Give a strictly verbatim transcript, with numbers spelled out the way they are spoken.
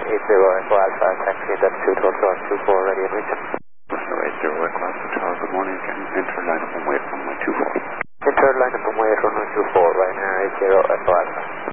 eight zero Echo Alpha, taxi at two Total two four, ready and reach. So eight zero Echo Alpha Tower, good morning, can enter line of runway at runway two four. Enter line of runway at runway two four, right now eight zero Echo Alpha.